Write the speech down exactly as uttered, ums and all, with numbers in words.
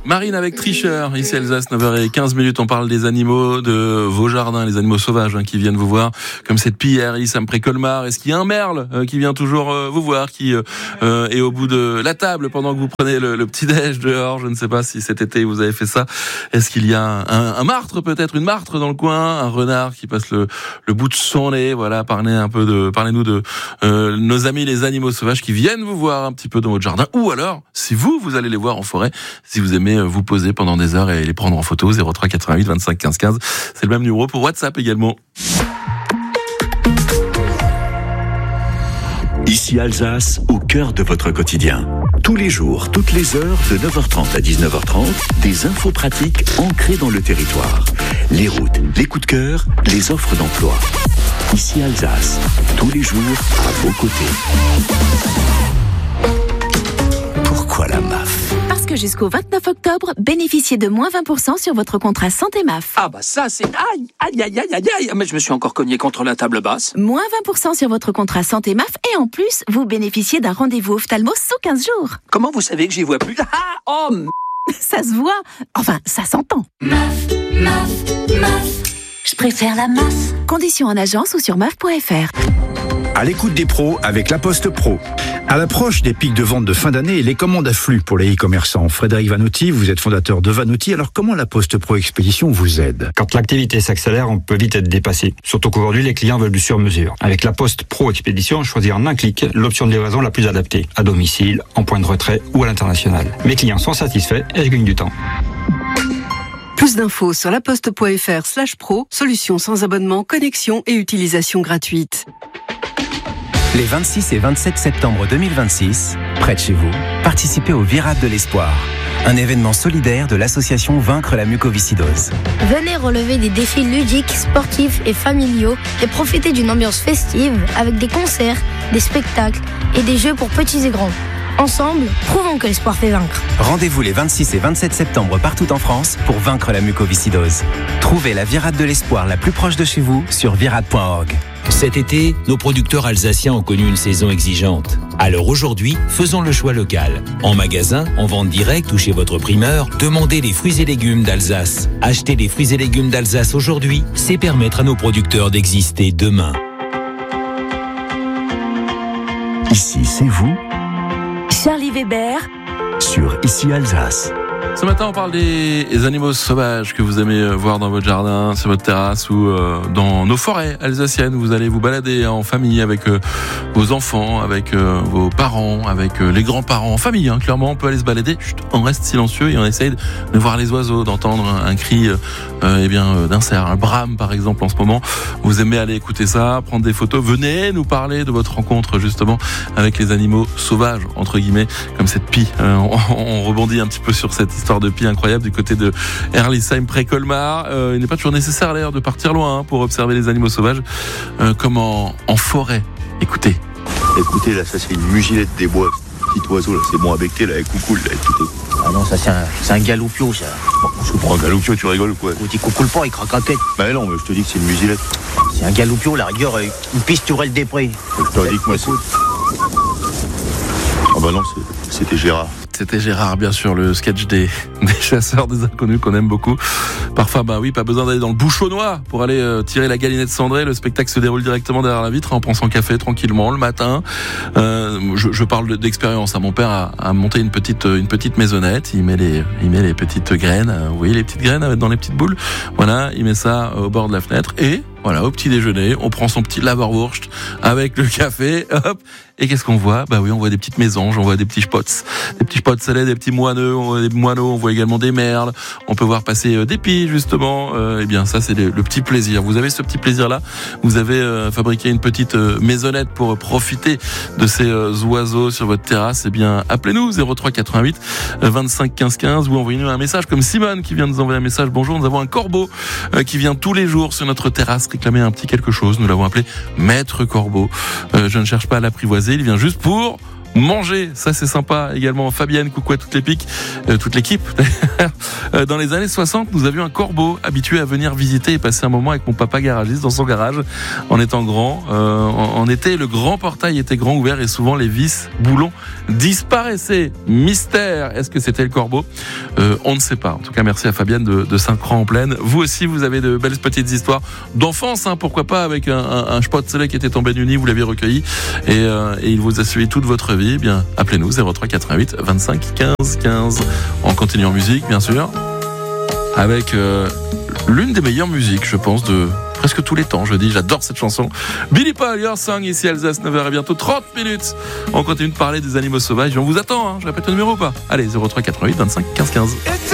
Marine avec Tricheur, ici Alsace, neuf heures quinze minutes, on parle des animaux de vos jardins, les animaux sauvages hein, qui viennent vous voir, comme cette pie à Erlis, près Colmar. Est-ce qu'il y a un merle euh, qui vient toujours euh, vous voir, qui euh, est au bout de la table pendant que vous prenez le, le petit-déj dehors? Je ne sais pas si cet été vous avez fait ça. Est-ce qu'il y a un, un martre peut-être, une martre dans le coin, un renard qui passe le, le bout de son nez? Voilà, parlez un peu de, parlez-nous de euh, nos amis les animaux sauvages qui viennent vous voir un petit peu dans votre jardin, ou alors si vous, vous allez les voir en forêt, si vous aimez vous poser pendant des heures et les prendre en photo. Zéro trois quatre-vingt-huit vingt-cinq quinze quinze, c'est le même numéro pour WhatsApp également. Ici Alsace, au cœur de votre quotidien. Tous les jours, toutes les heures, de neuf heures trente à dix-neuf heures trente, des infos pratiques ancrées dans le territoire. Les routes, les coups de cœur, les offres d'emploi. Ici Alsace, tous les jours, à vos côtés. Pourquoi la M A F ? Parce que jusqu'au vingt-neuf octobre, bénéficiez de moins vingt pour cent sur votre contrat santé M A F. Ah bah ça c'est... Aïe, aïe, aïe, aïe, aïe, aïe. Mais je me suis encore cogné contre la table basse. Moins vingt pour cent sur votre contrat santé M A F et en plus, vous bénéficiez d'un rendez-vous ophtalmo sous quinze jours. Comment vous savez que j'y vois plus? Ah, oh m... Ça se voit. Enfin, ça s'entend. M A F, M A F, M A F. Je préfère la M A F. Conditions en agence ou sur M A F point F R. À l'écoute des pros avec La Poste Pro. À l'approche des pics de vente de fin d'année, les commandes affluent pour les e-commerçants. Frédéric Vanotti, vous êtes fondateur de Vanotti. Alors comment La Poste Pro Expédition vous aide? Quand l'activité s'accélère, on peut vite être dépassé. Surtout qu'aujourd'hui, les clients veulent du sur-mesure. Avec La Poste Pro Expédition, choisir en un clic l'option de livraison la plus adaptée. À domicile, en point de retrait ou à l'international. Mes clients sont satisfaits et je gagne du temps. Plus d'infos sur laposte.fr slash pro, solution sans abonnement, connexion et utilisation gratuite. Les vingt-six et vingt-sept septembre deux mille vingt-six, près de chez vous, participez au Virade de l'Espoir, un événement solidaire de l'association Vaincre la mucoviscidose. Venez relever des défis ludiques, sportifs et familiaux et profiter d'une ambiance festive avec des concerts, des spectacles et des jeux pour petits et grands. Ensemble, prouvons que l'espoir fait vaincre. Rendez-vous les vingt-six et vingt-sept septembre partout en France pour vaincre la mucoviscidose. Trouvez la Virade de l'Espoir la plus proche de chez vous sur virade point org. Cet été, nos producteurs alsaciens ont connu une saison exigeante. Alors aujourd'hui, faisons le choix local. En magasin, en vente directe ou chez votre primeur, demandez les fruits et légumes d'Alsace. Acheter les fruits et légumes d'Alsace aujourd'hui, c'est permettre à nos producteurs d'exister demain. Ici, c'est vous. Charlie Weber. Sur Ici Alsace. Ce matin, on parle des animaux sauvages que vous aimez voir dans votre jardin, sur votre terrasse ou euh, dans nos forêts alsaciennes. Vous allez vous balader en famille avec euh, vos enfants, avec euh, vos parents, avec euh, les grands-parents, en famille. Hein, clairement, on peut aller se balader. Chut, on reste silencieux et on essaye de voir les oiseaux, d'entendre un, un cri euh, eh bien, euh, d'un cerf, un brame par exemple en ce moment. Vous aimez aller écouter ça, prendre des photos. Venez nous parler de votre rencontre justement avec les animaux sauvages, entre guillemets, comme cette pie. Euh, on, on rebondit un petit peu sur cette histoire de pie incroyable du côté de Erlisheim près Colmar. Euh, il n'est pas toujours nécessaire d'ailleurs de partir loin hein, pour observer les animaux sauvages, euh, comme en, en forêt. Écoutez. Écoutez, là, ça c'est une mugilette des bois. Petit oiseau, là, c'est bon à becter, là, avec coucou, là, écoutez. Ah non, ça c'est un, c'est un galoupio, ça. Bon, je comprends un galoupio, tu rigoles ou quoi? Ou tu coucoules pas, il craque en tête. Bah non, mais je te dis que c'est une mugilette. C'est un galoupio, la rigueur, une pisturelle des prés. Je te dis que moi c'est... Ah bah non, c'est, c'était Gérard. C'était Gérard, bien sûr, le sketch des, des chasseurs des inconnus qu'on aime beaucoup. Parfois, bah oui, pas besoin d'aller dans le bouchonnois pour aller euh, tirer la galinette cendrée. Le spectacle se déroule directement derrière la vitre, hein, on prend son café tranquillement le matin. Euh, je, je parle d'expérience. Hein. Mon père a, a monté une petite, une petite maisonnette. Il met les, il met les petites graines. Euh, vous voyez les petites graines à mettre dans les petites boules. Voilà, il met ça au bord de la fenêtre et voilà, au petit déjeuner, on prend son petit Leberwurst avec le café, hop. Et qu'est-ce qu'on voit? Bah oui, on voit des petites mésanges, on voit des petits spots, des petits spots salés, des petits moineux, on voit des moineaux, on voit également des merles. On peut voir passer des pies justement. Euh, et bien ça, c'est le, le petit plaisir. Vous avez ce petit plaisir-là. Vous avez euh, fabriqué une petite euh, maisonnette pour profiter de ces euh, oiseaux sur votre terrasse. Eh bien, appelez-nous zéro trois quatre-vingt-huit vingt-cinq quinze quinze ou envoyez-nous un message comme Simone qui vient de nous envoyer un message. Bonjour, nous avons un corbeau euh, qui vient tous les jours sur notre terrasse réclamer un petit quelque chose. Nous l'avons appelé Maître Corbeau. Euh, je ne cherche pas à l'apprivoiser, il vient juste pour manger, ça c'est sympa également. Fabienne, coucou à toute l'équipe, euh, toute l'équipe. Dans les années soixante, nous avions un corbeau habitué à venir visiter et passer un moment avec mon papa garagiste dans son garage. En étant grand, euh, en, en été, le grand portail était grand ouvert et souvent les vis boulons disparaissaient. Mystère, est-ce que c'était le corbeau ? euh, On ne sait pas. En tout cas, merci à Fabienne de, de Saint-Croix-en-Plaine. Vous aussi, vous avez de belles petites histoires d'enfance, hein, pourquoi pas, avec un, un, un Spätzle qui était tombé du nid, vous l'aviez recueilli et, euh, et il vous a suivi toute votre vie. Eh bien, appelez-nous zéro trois quatre-vingt-huit vingt-cinq quinze quinze. On continue en musique, bien sûr, avec euh, l'une des meilleures musiques, je pense, de presque tous les temps. Je dis, j'adore cette chanson. Billy Paul, Your Song, ici Alsace, neuf heures et bientôt trente minutes. On continue de parler des animaux sauvages. On vous attend, hein. Je répète le numéro ou pas ? Allez, zéro trois quatre-vingt-huit vingt-cinq quinze quinze.